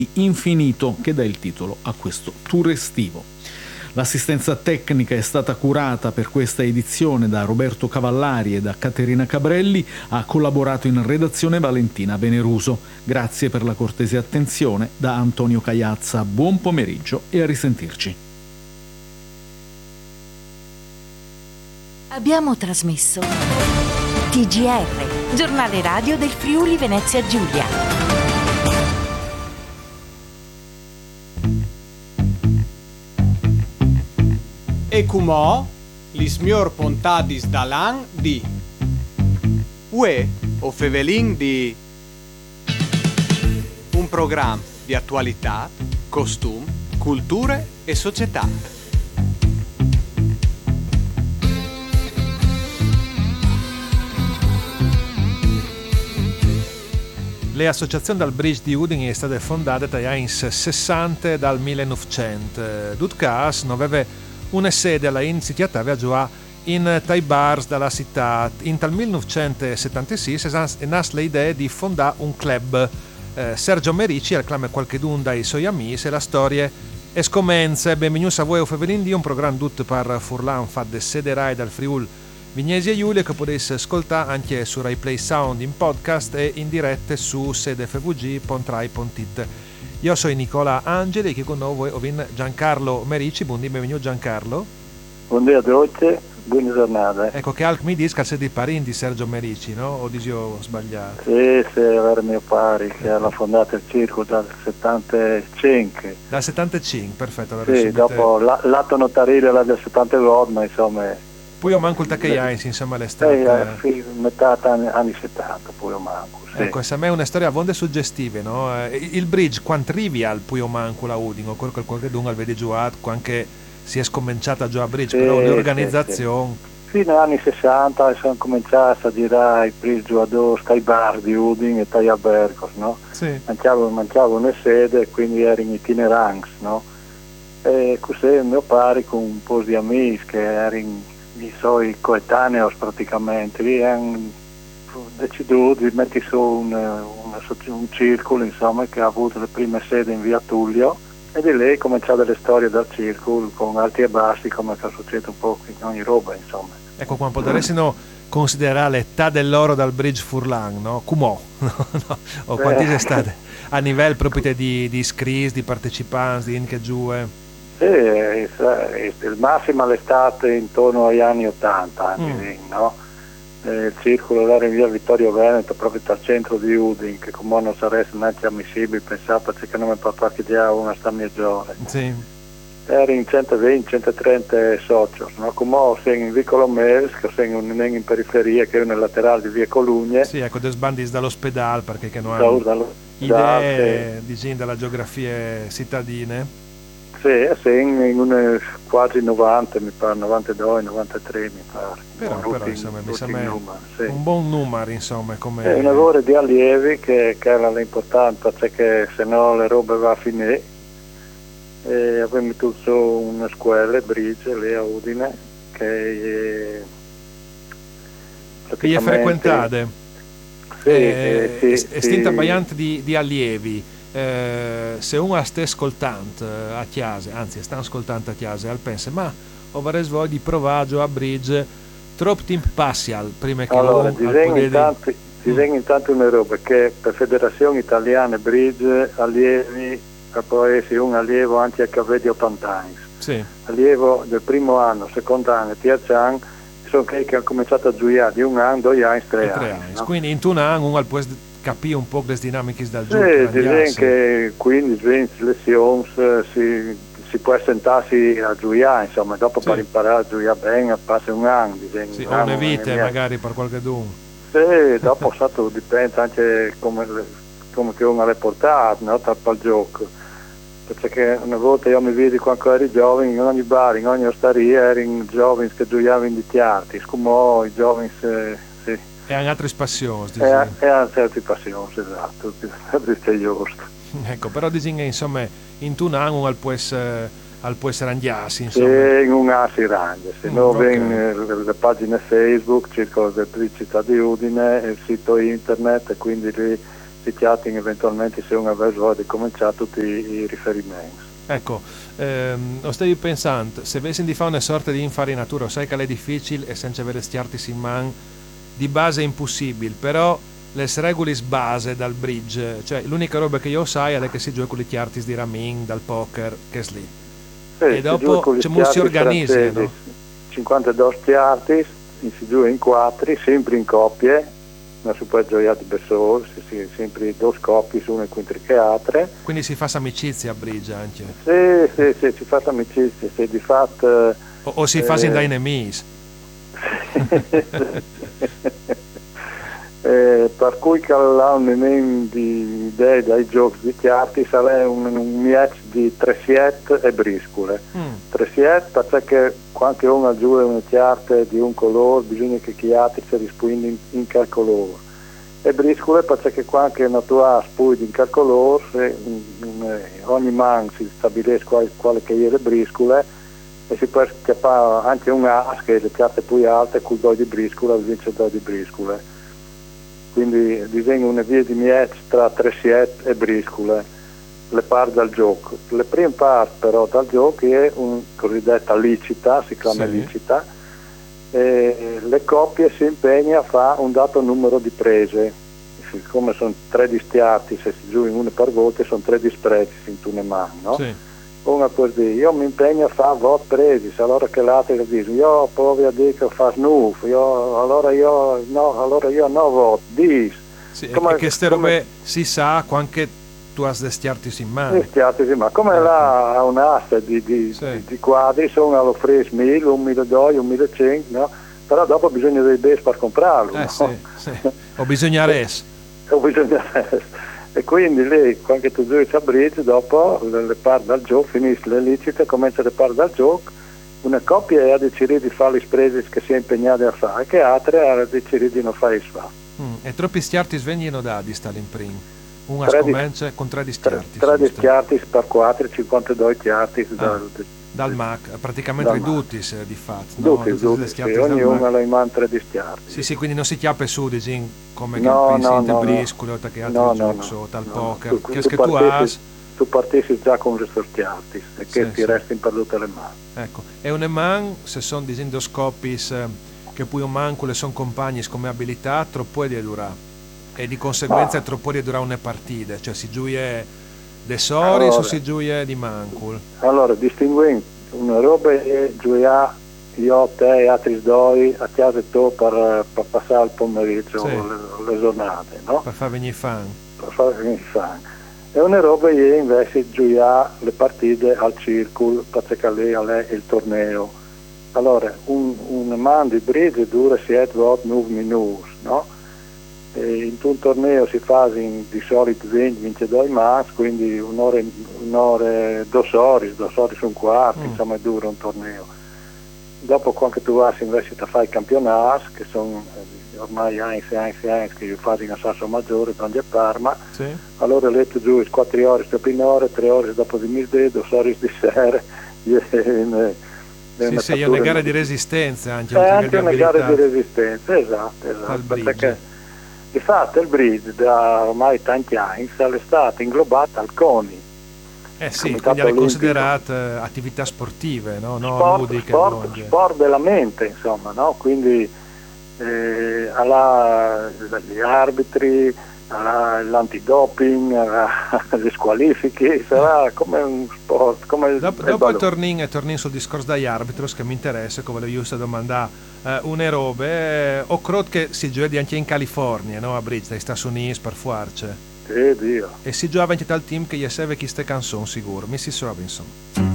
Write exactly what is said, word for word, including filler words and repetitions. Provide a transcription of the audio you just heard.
infinito che dà il titolo a questo tour estivo. L'assistenza tecnica è stata curata per questa edizione da Roberto Cavallari e da Caterina Cabrelli, ha collaborato in redazione Valentina Veneruso. Grazie per la cortese attenzione da Antonio Cagliazza, buon pomeriggio e a risentirci. Abbiamo trasmesso T G R, giornale radio del Friuli Venezia Giulia. E cumò li smior pontadis dalan di Ue o Fevelin di un programma di attualità, costum, culture e società. Le associazioni dal Bridge di Udine è stata fondata dagli anni sessanta dal millenovecento. Dutcas non aveva una sede alla iniziativa già in tai bars della città. In tal millenovecentosettantasei è nata l'idea di fondare un club. Eh, Sergio Merici reclama qualche d'un dai suoi amici e la storia è scomenza. Benvenuti a voi a Fevelin di un programma tutto per Furlan fa de sede Rai dal Friul Vignesi e Giulia che potete ascoltare anche su Rai Play Sound in podcast e in diretta su sede f v g punto rai punto it. Io sono Nicola Angeli e qui con noi ho Giancarlo Merici. Buongiorno, benvenuto Giancarlo. Buongiorno a tutti, buona giornata. Ecco che Alc mi dice che sei di parenti di Sergio Merici, no? O dici io sbagliato? Sì, sì, era mio pari che ha fondato il circo dal settantacinque. Dal settantacinque, perfetto. Sì, subite... dopo l'atto notarile era del settantadue, ma insomma... Poi ho manco il Takeyais, insomma, l'estate. Sì, metà anni, anni settanta, poi ho manco. Sì. Ecco, questa a me è una storia a vonde suggestive, no? Il bridge, quanto trivial, poi ho manco la Udine, quello che qualche dunga vede giù, anche si è scominciata già a bridge, sì, però l'organizzazione... Sì, sì. Fino agli anni sessanta sono cominciato a girare i bridge giocadores, tai bar di Udine e tai albergos, no? Sì. Mancavo, mancavo una sede, quindi ero in itinerants, no? E così mio pari con un po' di amici che erano i suoi coetanei praticamente, lì hanno deciso di mettere su un, un, un circolo, insomma, che ha avuto le prime sedi in via Tullio e di lì cominciate le storie dal circolo con alti e bassi come che succede un po' in ogni roba, insomma. Ecco, quando potessimo considerare l'età dell'oro dal Bridge Furlan, no? Cumò, no? No. O quanti è state a livello proprio di, di iscritti, di partecipanti, di inche giù? Sì, il massimo all'estate intorno agli anni ottanta, anni mm. no? Eh, il circolo era in via Vittorio Veneto, proprio dal centro di Udine, che come non sarebbe neanche ammissibile, pensavo che non mi può parcheggiare una sta mia giornata. Sì. Era in centoventi centotrenta soci, no? Come sei in Vicolo Mels, che sei in, in periferia, che è nel laterale di via Colugne. Sì, ecco, des bandis dall'ospedale, perché che non hanno idee sì. Di dalla geografie cittadine. Sì, sì, in, in una, quasi novanta, mi pare, novantadue, novantatré mi pare. Però, no, però insomma, mi sembra numeri, sì. Un buon numero, insomma. Come... È un lavoro di allievi che, che era l'importante, perché se no le robe va a finire. E abbiamo tutto una scuola, Bridge, lì a Udine, che è praticamente... Che è frequentate? Sì, eh, sì, è sì, estinta sì. Variante di, di allievi. Eh, se uno sta ascoltando a Chiase, anzi sta ascoltando a Chiase, al pensa ma ho vorrei di provare a Bridge troppo tempo passial prima che allora lo disegno intanto, disegno intanto una roba che per Federazione Italiana Bridge allievi può essere un allievo anche a cavedi ottanta anni, sì. Allievo del primo anno, secondo anno, terzo anno sono quelli che hanno cominciato a giocare di un anno, due anni, tre, tre anni, no? Quindi in un anno uno può capire un po' le dinamiche dal sì, gioco. Sì, che quindici venti lezioni si, si può sentarsi a giocare, insomma, dopo sì. Per imparare a giocare bene passa un anno. Disegno, sì, un o anno, una vita magari per qualche d'uno. Sì, dopo stato dipende anche come, come che uno l'ha portato, no? Al gioco. Perché una volta io mi vidi quando ero giovane, in ogni bar, in ogni osteria erano giovani che giocavano in teatri, come i giovani, sì. E hanno altre passioni. E hanno certe passioni, esatto, è giusto. Ecco, però disegna insomma in un anno al può essere al può essere andiarsi, insomma. Sì, in un anno si range, se mm, no okay. Vengono le, le pagine Facebook, Circolo del Città di Udine, il sito internet e quindi lì si chiati eventualmente se uno avesse voglia di cominciare tutti i riferimenti. Ecco, ehm, lo stavi pensando, se avessi di fare una sorta di infarinatura, sai che è difficile e senza avere stiarti in man, di base è impossibile, però le regole base dal bridge, cioè l'unica roba che io sai è che si gioca con gli artis di ramin, dal poker, che è lì. Sì, e dopo ci si organizza, no? cinquantadue artis, si gioca in quattro, sempre in coppie, non si può giocare di persone, si, sempre due coppie, uno in quinto che altre. Quindi si fa amicizia a bridge anche? Sì, sì, sì, si fa amicizia, sì, di fatto... O, o si eh, fa in dai nemici? eh, per cui che ha un di idee dai giochi di chiarti sarà un, un match di tre sette e briscole. Mm. tre sette perché quando uno aggiunge una chiarte di un colore bisogna che chi altri si risponda in, in quel colore, e briscole perché quando una tua spui in quel colore ogni man si stabilisce quale, quale che è le briscole e si può scappare anche un as che le carte più alte con due di briscola vince due di briscole, quindi disegno una via di match tra tre sette e briscole le parti dal gioco. Le prime parti però dal gioco è un cosiddetta licita, si chiama sì. licita, e le coppie si impegna a fare un dato numero di prese, siccome sono tre distiati, se si giù in una per volta sono tre disprezzi in una mano, no? Sì. Una così, io mi impegno a fare vot presi, allora che l'altro dice io provo a dire che fa snuff, io, allora io no, allora io no vot, dis. Sì, come, e che queste robe si sa quando tu hai destiarti in mano. Destiarti in mano, come eh. là ha un'asta di, di, sì. di, di quadri, sono allo fres mille, un mille due, un mille cento, no? Però dopo bisogna dei bes per comprarlo. Eh, no? sì, sì. O bisogna res. o bisogna res. E quindi lì, quando tu giochi a bridge, dopo le, le parti dal gioco, finisce le licite, comincia le parti dal gioco, una coppia ha deciso di fare le spese che si è impegnata a fare, che altre ha deciso di non fare i sfà. Mm, e troppi stiarti sveglino da di stare in prim? Una scommessa con tre distiarti. Tre distiarti per quattro, cinquantadue stiarti ah, dal, dal M A C, praticamente ridotti di fatto. Tutti, no? tutti, sì, ognuno ha in mano tre distiarti. Sì, sì, quindi non si chiappa su di come no, che no, pensi no, in briscolo, no, che altri no, giochi, no, tal no, poker. Tu, che tu, che tu hai? Tu partisci già con i sortiarti e che sì, ti sì. resti per tutte le mani. Ecco, e un man, se sono disindoscopi che poi un man le sono compagni come abilità, troppo è di durare. E di conseguenza ah. troppo di durare una partita, cioè si gioia de Soris allora, o si gioia di Mancul? Allora, distinguendo una roba è giocare io, te e altri due a casa e tu per, per passare il pomeriggio, sì. le, le giornate, no? Per far venire fan. Per far venire fan. E una roba è invece giocare le partite al circolo, perché lì è il torneo. Allora, un, un man di bridge dura sette otto nove minuti, no? E in un torneo si fa in, di solito venti ventidue mas, quindi un'ora, un'ora, due ore, due ore su un quarto, mm. insomma dura un torneo. Dopo quando tu vai invece a fare i campionati, che sono ormai anni e anni e anni che io faccio in Sasso Maggiore, Bandi e Parma, sì. Allora lì tu giù quattro ore dopo in ore, tre ore dopo di midday, due ore di sera. Sì, sì, è una gara di resistenza anche. È anche una gara di resistenza, esatto, esatto. Di fatto il bridge da ormai tanti anni è stata inglobata al CONI. Eh sì, quindi è considerata attività sportive, no? No, sport, ludiche. Sport, sport della mente, insomma, no? Quindi eh, alla, gli arbitri, alla, l'antidoping, alla, le squalifiche, sarà come un sport. Come dopo dopo il torneo, tornino sul discorso dagli arbitri, che mi interessa, come volevo io domandare. Uh, une robe eh, ho credo che si gioca anche in California, no? A Bridge, dai Stati Uniti per fuarce sì, Dio. E si gioca anche tal team che gli serve chi ste canzone sicuro Missus Robinson.